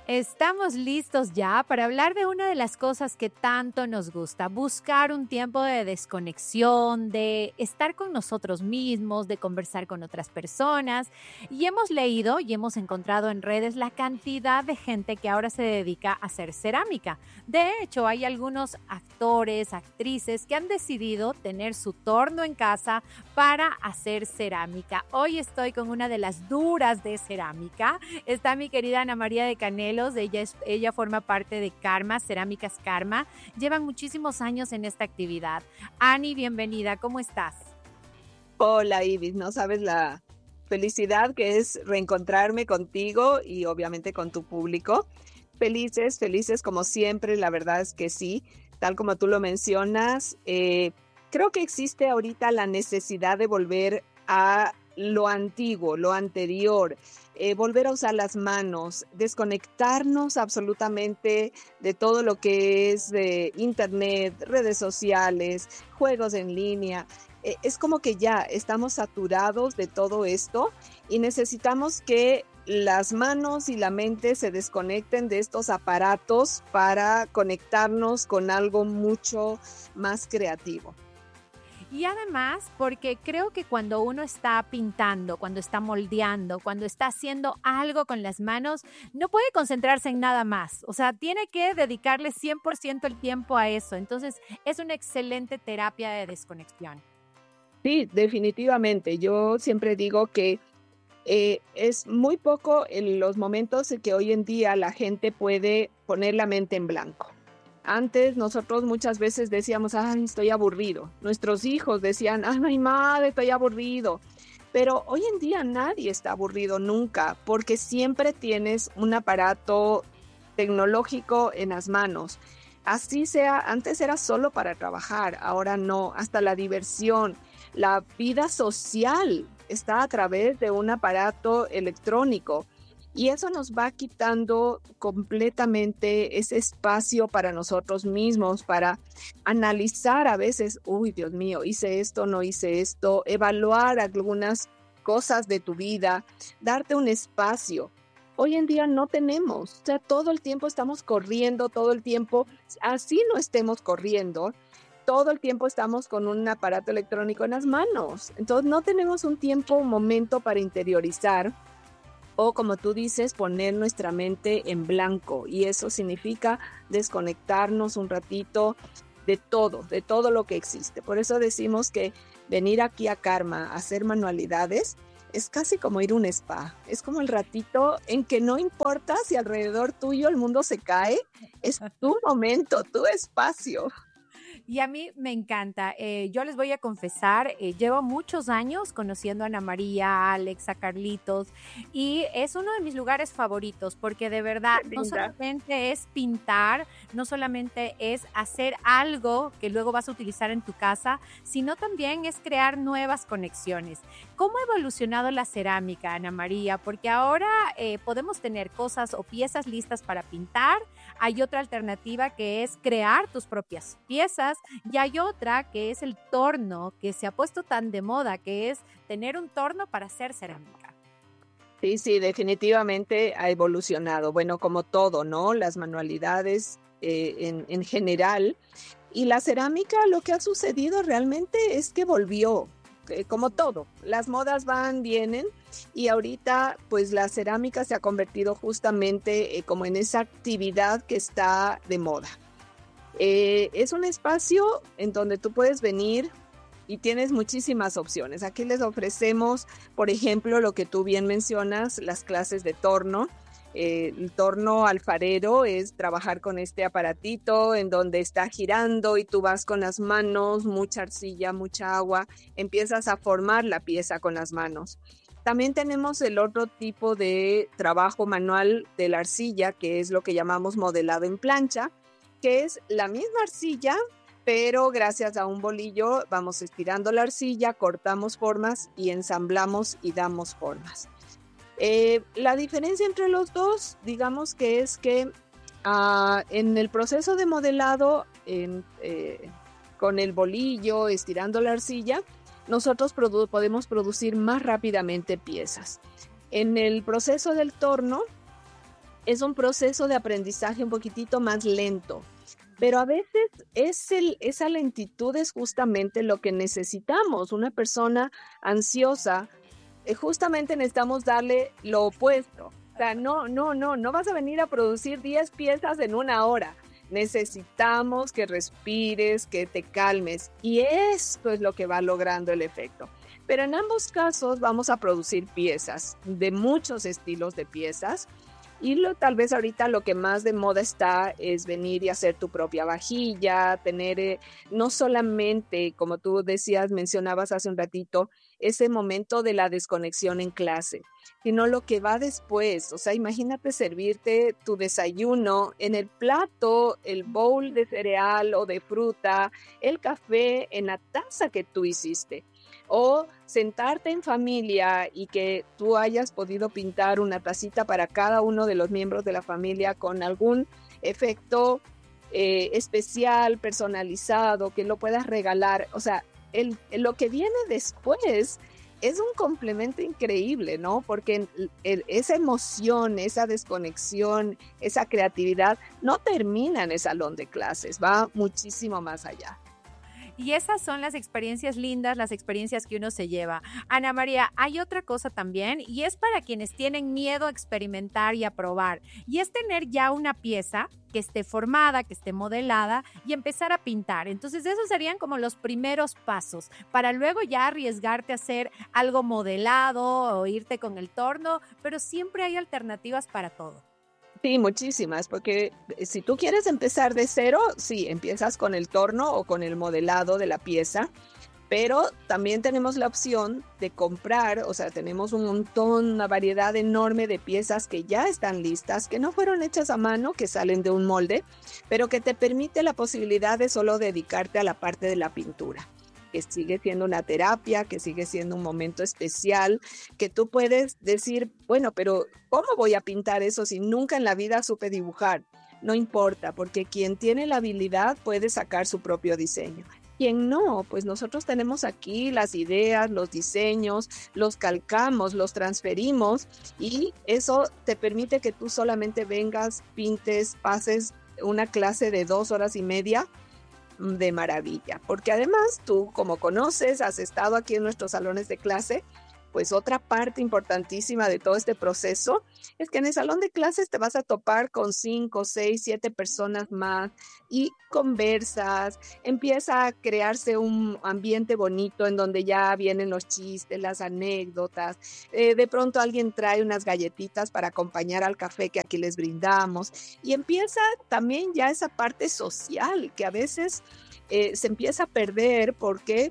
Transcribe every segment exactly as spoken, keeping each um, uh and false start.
Estamos listos ya para hablar de una de las cosas que tanto nos gusta, buscar un tiempo de desconexión, de estar con nosotros mismos, de conversar con otras personas. Y hemos leído y hemos encontrado en redes la cantidad de gente que ahora se dedica a hacer cerámica. De hecho, hay algunos actores, actrices que han decidido tener su torno en casa para hacer cerámica. Hoy estoy con una de las duras de cerámica. Está mi querida Ana María de Canelo. Ella, es, ella forma parte de Karma, Cerámicas Karma. Llevan muchísimos años en esta actividad. Ani, bienvenida, ¿cómo estás? Hola, Ibis, no sabes la felicidad que es reencontrarme contigo y obviamente con tu público. Felices, felices como siempre, la verdad es que sí, tal como tú lo mencionas. Eh, creo que existe ahorita la necesidad de volver a lo antiguo, lo anterior, eh, volver a usar las manos, desconectarnos absolutamente de todo lo que es de internet, redes sociales, juegos en línea. Eh, es como que ya estamos saturados de todo esto y necesitamos que las manos y la mente se desconecten de estos aparatos para conectarnos con algo mucho más creativo. Y además, porque creo que cuando uno está pintando, cuando está moldeando, cuando está haciendo algo con las manos, no puede concentrarse en nada más. O sea, tiene que dedicarle cien por ciento el tiempo a eso. Entonces, es una excelente terapia de desconexión. Sí, definitivamente. Yo siempre digo que eh, es muy poco en los momentos en que hoy en día la gente puede poner la mente en blanco. Antes nosotros muchas veces decíamos, ay, estoy aburrido. Nuestros hijos decían, ay, madre, estoy aburrido. Pero hoy en día nadie está aburrido nunca, porque siempre tienes un aparato tecnológico en las manos. Así sea, antes era solo para trabajar, ahora no. Hasta la diversión, la vida social está a través de un aparato electrónico. Y eso nos va quitando completamente ese espacio para nosotros mismos, para analizar a veces, uy, Dios mío, hice esto, no hice esto, evaluar algunas cosas de tu vida, darte un espacio. Hoy en día no tenemos, o sea, todo el tiempo estamos corriendo, todo el tiempo, así no estemos corriendo, todo el tiempo estamos con un aparato electrónico en las manos. Entonces no tenemos un tiempo, un momento para interiorizar. O como tú dices, poner nuestra mente en blanco, y eso significa desconectarnos un ratito de todo, de todo lo que existe. Por eso decimos que venir aquí a Karma a hacer manualidades es casi como ir a un spa. Es como el ratito en que no importa si alrededor tuyo el mundo se cae, es tu momento, tu espacio. Y a mí me encanta. Eh, yo les voy a confesar, eh, llevo muchos años conociendo a Ana María, a Alex, a Carlitos, y es uno de mis lugares favoritos porque de verdad no solamente es pintar, no solamente es hacer algo que luego vas a utilizar en tu casa, sino también es crear nuevas conexiones. ¿Cómo ha evolucionado la cerámica, Ana María? Porque ahora eh, podemos tener cosas o piezas listas para pintar. Hay otra alternativa que es crear tus propias piezas. Y hay otra que es el torno, que se ha puesto tan de moda, que es tener un torno para hacer cerámica. Sí, sí, definitivamente ha evolucionado. Bueno, como todo, ¿no? Las manualidades eh, en, en general. Y la cerámica, lo que ha sucedido realmente es que volvió, eh, como todo. Las modas van, vienen, y ahorita pues la cerámica se ha convertido justamente eh, como en esa actividad que está de moda. Eh, es un espacio en donde tú puedes venir y tienes muchísimas opciones. Aquí les ofrecemos, por ejemplo, lo que tú bien mencionas, las clases de torno. Eh, el torno alfarero es trabajar con este aparatito en donde está girando y tú vas con las manos, mucha arcilla, mucha agua, empiezas a formar la pieza con las manos. También tenemos el otro tipo de trabajo manual de la arcilla, que es lo que llamamos modelado en plancha, que es la misma arcilla, pero gracias a un bolillo vamos estirando la arcilla, cortamos formas y ensamblamos y damos formas. Eh, la diferencia entre los dos, digamos que es que uh, en el proceso de modelado, en, eh, con el bolillo, estirando la arcilla, nosotros produ- podemos producir más rápidamente piezas. En el proceso del torno, es un proceso de aprendizaje un poquitito más lento. Pero a veces es el, esa lentitud es justamente lo que necesitamos. Una persona ansiosa, eh, justamente necesitamos darle lo opuesto. O sea, no, no, no, no vas a venir a producir diez piezas en una hora. Necesitamos que respires, que te calmes. Y esto es lo que va logrando el efecto. Pero en ambos casos vamos a producir piezas, de muchos estilos de piezas. Y lo, tal vez ahorita lo que más de moda está es venir y hacer tu propia vajilla, tener eh, no solamente, como tú decías, mencionabas hace un ratito, ese momento de la desconexión en clase, sino lo que va después. O sea, imagínate servirte tu desayuno en el plato, el bowl de cereal o de fruta, el café en la taza que tú hiciste. O sentarte en familia y que tú hayas podido pintar una tacita para cada uno de los miembros de la familia con algún efecto eh, especial, personalizado, que lo puedas regalar. O sea, el, lo que viene después es un complemento increíble, ¿no? Porque el, el, esa emoción, esa desconexión, esa creatividad no termina en el salón de clases, va muchísimo más allá. Y esas son las experiencias lindas, las experiencias que uno se lleva. Ana María, hay otra cosa también y es para quienes tienen miedo a experimentar y a probar. Y es tener ya una pieza que esté formada, que esté modelada y empezar a pintar. Entonces esos serían como los primeros pasos para luego ya arriesgarte a hacer algo modelado o irte con el torno, pero siempre hay alternativas para todo. Sí, muchísimas, porque si tú quieres empezar de cero, sí, empiezas con el torno o con el modelado de la pieza, pero también tenemos la opción de comprar, o sea, tenemos un montón, una variedad enorme de piezas que ya están listas, que no fueron hechas a mano, que salen de un molde, pero que te permite la posibilidad de solo dedicarte a la parte de la pintura, que sigue siendo una terapia, que sigue siendo un momento especial, que tú puedes decir, bueno, pero ¿cómo voy a pintar eso si nunca en la vida supe dibujar? No importa, porque quien tiene la habilidad puede sacar su propio diseño. Quien no, pues nosotros tenemos aquí las ideas, los diseños, los calcamos, los transferimos y eso te permite que tú solamente vengas, pintes, pases una clase de dos horas y media de maravilla, porque además tú, como conoces, has estado aquí en nuestros salones de clase, pues otra parte importantísima de todo este proceso es que en el salón de clases te vas a topar con cinco, seis, siete personas más y conversas, empieza a crearse un ambiente bonito en donde ya vienen los chistes, las anécdotas, eh, de pronto alguien trae unas galletitas para acompañar al café que aquí les brindamos y empieza también ya esa parte social que a veces eh, se empieza a perder porque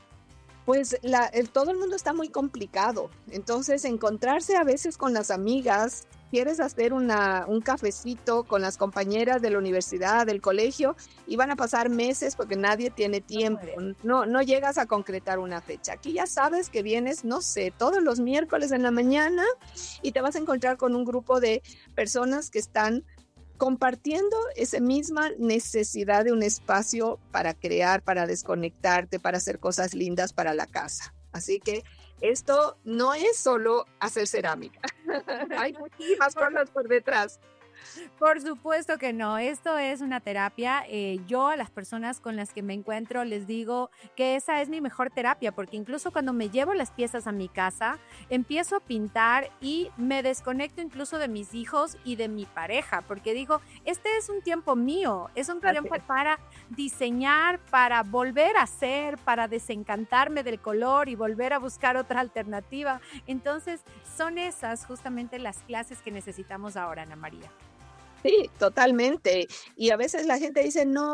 pues la, el, todo el mundo está muy complicado, entonces encontrarse a veces con las amigas, quieres hacer una, un cafecito con las compañeras de la universidad, del colegio, y van a pasar meses porque nadie tiene tiempo, no, no llegas a concretar una fecha. Aquí ya sabes que vienes, no sé, todos los miércoles en la mañana y te vas a encontrar con un grupo de personas que están compartiendo esa misma necesidad de un espacio para crear, para desconectarte, para hacer cosas lindas para la casa. Así que esto no es solo hacer cerámica. Hay muchísimas cosas por detrás. Por supuesto que no, esto es una terapia. Eh, yo a las personas con las que me encuentro les digo que esa es mi mejor terapia, porque incluso cuando me llevo las piezas a mi casa, empiezo a pintar y me desconecto incluso de mis hijos y de mi pareja, porque digo, este es un tiempo mío, es un tiempo para diseñar, para volver a hacer, para desencantarme del color y volver a buscar otra alternativa. Entonces, son esas justamente las clases que necesitamos ahora, Ana María. Sí, totalmente. Y a veces la gente dice, no,